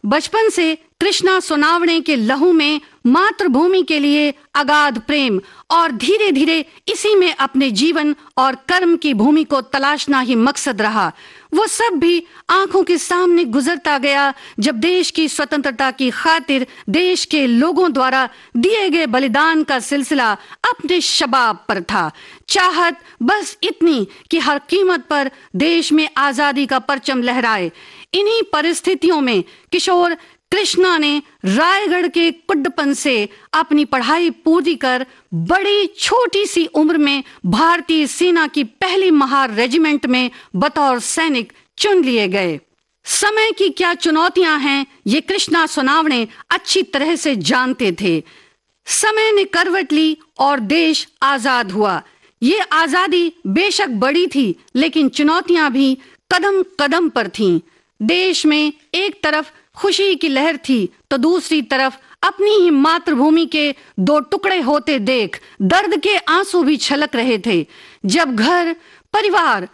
बचपन से कृष्णा सोनावणे के लहू में मातृभूमि के लिए अगाध प्रेम और धीरे धीरे इसी में अपने जीवन और कर्म की भूमि को तलाशना ही मकसद रहा। वो सब भी आंखों के सामने गुजरता गया जब देश की स्वतंत्रता की खातिर देश के लोगों द्वारा दिए गए बलिदान का सिलसिला अपने शबाब पर था। चाहत बस इतनी कि हर कीमत पर देश में आजादी का परचम लहराए। इन्हीं परिस्थितियों में किशोर कृष्णा ने रायगढ़ के कुड्डपन से अपनी पढ़ाई पूरी कर बड़ी छोटी सी उम्र में भारतीय सेना की पहली महार रेजिमेंट में बतौर सैनिक चुन लिए गए। समय की क्या चुनौतियां हैं ये कृष्णा सोनावणे अच्छी तरह से जानते थे। समय ने करवट ली और देश आजाद हुआ। ये आजादी बेशक बड़ी थी, लेकिन चुनौतियां भी कदम कदम पर थीं। देश में एक तरफ खुशी की लहर थी तो दूसरी तरफ अपनी ही मातृभूमि के दो टुकड़े होते देख दर्द के आंसू भी छलक रहे थे। जब घर, परिवार